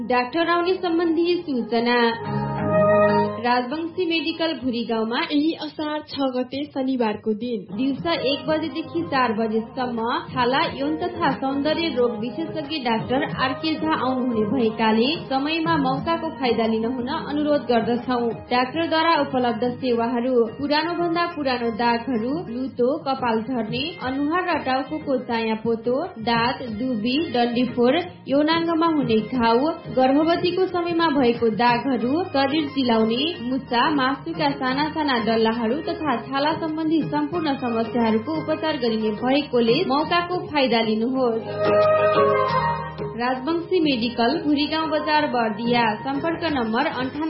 Doctor आउने सम्बन्धी सूचना। राजवंशी मेडिकल भुरी गाउँमा यही असार 6 गते शनिबारको दिन दिउँसो 1 बजेदेखि 4 बजेसम्म छाला यौन तथा सौन्दर्य रोग विशेषज्ञ डाक्टर आरके झा आउनुहुने भएकाले समयमा मौकाको फाइदा लिन हुन अनुरोध गर्दछौ। डाक्टरद्वारा उपलब्ध सेवाहरू पुरानो भन्दा पुरानो दागहरू, लुतो, कपाल झर्ने, अनुहार र टाउको चाया पोतो, दाँत, दुबी, डन्डीफोर, यौनाङ्गमा हुने घाउ, गर्भवतीको समयमा भएको दागहरू, शरीर चिलाउने, मुसा, मासुका साना साना डल्लाहरू तथा छाला सम्बन्धी सम्पूर्ण समस्याहरूको उपचार गरिने भएकोले मौकाको फाइदा लिनुहोस्। राजवंशी मेडिकल भुरीगाउँ बजार बर्दिया। सम्पर्क नम्बर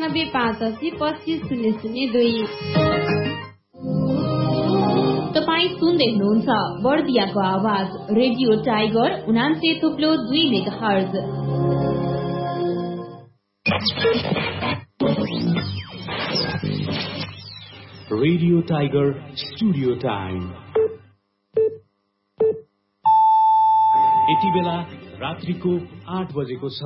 9858250002। तपाई सुन्दै हुनुहुन्छ बर्दियाको आवाज radio tiger 89.2 megahertz. Radio tiger studio time. यति बेला रात्रिको 8 बजेको छ।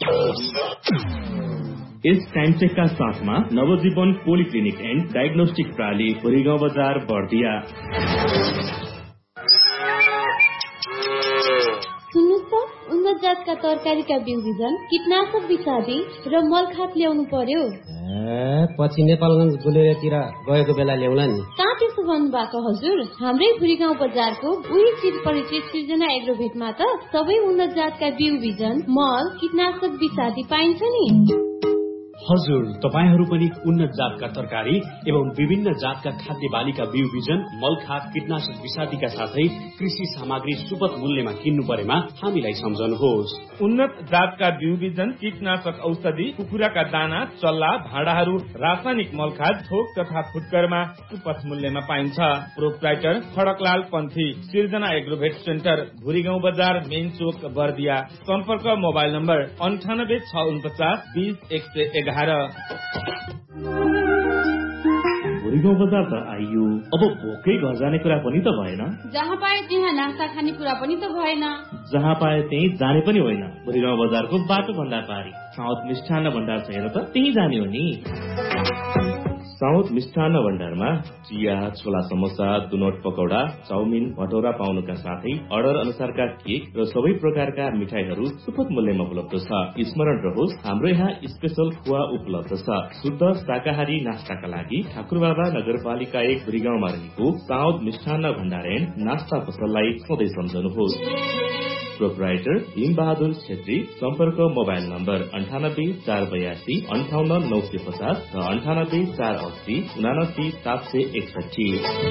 यस टाइम चेकका साथमा नवजीवन पोलिक्लिनिक एन्ड डायग्नोस्टिक प्रणाली भुरीगाउँ बजार बर्दिया। उन्नत जातका तरकारीका बिउ बिजन, कीटनाशक विषादी र मलखात ल्याउनु पर्यो। पछि नेपालगञ्ज गुलेरतिर गएको बेला ल्याउला नि। कहाँ त्यसो भन्नुभएको हजुर? हाम्रै भुरीगाउँ बजारको उही चिज परिचय सृजना एग्रोभेटमा त सबै उन्नत जातका बिउ बिजन, मल, कीटनाशक विषादी पाइन्छ नि। हजुर, तपाईहरू पनि उन्नत जातका तरकारी एवं विभिन्न जातका खाद्य बालीका बिउ बिजन, मलखात, कीटनाशक विषादीका साथै कृषि सामग्री सुपथ मूल्यमा किन्नु परेमा हामीलाई सम्झनुहोस्। उन्नत जातका बिउ बिजन, कीटनाशक औषधि, कुखुराका दाना, चल्ला, भाँडाहरू, रासायनिक मलखात थोक तथा फुटकरमा सुपथ मूल्यमा पाइन्छ। प्रोप्राइटर खडकलाल पन्थी, सृजना एग्रोभेट सेन्टर, भुरीगाउँ बजार, मेन चोक, बर्दिया। सम्पर्क मोबाइल नम्बर 9864201111। भुरीगाउँ बजार त आइयो, अब भोकै घर जाने कुरा पनि त भएन। जहाँ पाए त्यहाँ नास्ता खाने कुरा पनि त भएन। जहाँ पाए त्यही जाने पनि होइन। भुरीगाउँ बजारको बाटो भन्दा पारी साउथ मिष्ठान्न भण्डार छ हेर त, त्यही जाने हो नि। साउथ मिष्ठान्न भण्डारमा चिया, छोला समोसा, दुनोट पकौडा, चाउमिन, भटौरा पाउनुका साथै अर्डर अनुसारका केक र सबै प्रकारका मिठाईहरू सुपथ मूल्यमा उपलब्ध छ। स्मरण रहोस्, हाम्रो यहाँ स्पेशल खुवा उपलब्ध छ। शुद्ध शाकाहारी नास्ताका लागि ठाकुरबाबा नगरपालिका 1 भुरीगाउँमा रहेको साउथ मिष्ठान्न भण्डार एन्ड नास्ता पसललाई सधैँ सम्झनुहोस्। प्रोप्राइटर भीमबहादुर छेत्री। सम्पर्क मोबाइल नम्बर 9848258950 र 9848799761।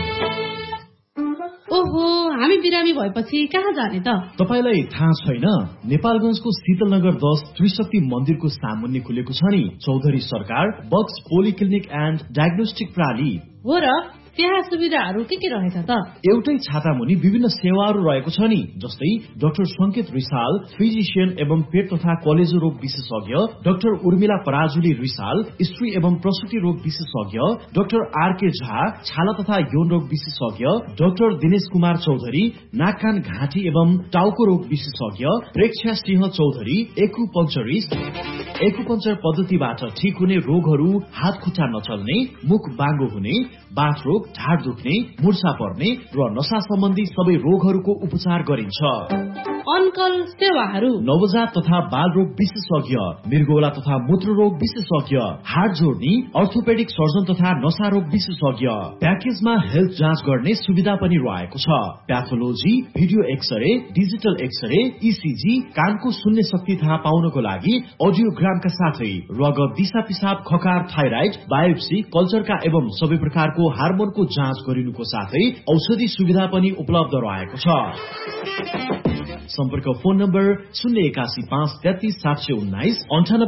ओहो, हामी बिरामी भएपछि कहाँ जाने त? तपाईलाई थाहा छैन? नेपालगञ्जको शीतलनगर 10 त्रिशक्ति मन्दिरको सामुन्ने खुलेको छ नि चौधरी सरकार बक्स पोलिक्लिनिक एन्ड डायग्नोस्टिक प्रणाली। हो र, त्यहाँ सुविधाहरू के रहेछ त? एउटै छाता मुनि विभिन्न सेवाहरू रहेको छ नि, जस्तै डाक्टर संकेत रिसाल, फिजिशियन एवं पेट तथा कलेजो रोग विशेषज्ञ, डाक्टर उर्मिला पराजुली रिसाल, स्त्री एवं प्रसुति रोग विशेषज्ञ, डाक्टर आरके झा, छाला तथा यौन रोग विशेषज्ञ, डाक्टर दिनेश कुमार चौधरी, नाक कान घाँटी एवं टाउको रोग विशेषज्ञ, प्रेक्षा सिंह चौधरी, एकुपञ्चर पद्धतिबाट ठिक हुने रोगहरू, हात खुट्टा नचल्ने, मुख बाङ्गो हुने, बाथ रोग, ढाड दुख्ने, मुर्छा पर्ने र नशा सम्बन्धी सबै रोगहरूको उपचार गरिन्छ। अनकल सेवाहरू नवजात तथा बाल रोग विशेषज्ञ, मृगौला तथा मूत्र रोग विशेषज्ञ, हाड जोड्ने, अर्थोपेडिक सर्जन तथा नशा रोग विशेषज्ञ। प्याकेजमा हेल्थ जाँच गर्ने सुविधा पनि रहेको छ। Pathology, video x-ray, digital x-ray, ECG, कानको सुन्ने शक्ति थाहा पाउनको लागि अडियोग्रामका साथै रगत, दिशा पिसाब, खकार, थाइराइड, बायोप्सी, कल्चरका एवं सबै प्रकारको हार्मोनको जाँच गरिनुको साथै औषधि सुविधा पनि उपलब्ध रहेको छ। सम्पर्क फोन नम्बर 081533719,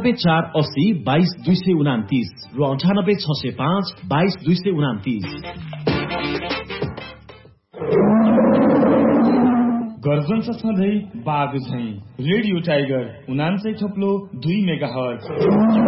9848022229 र 9865222229। गर्जन सधैँ बाघ झैं। Radio tiger 89.2 megahertz.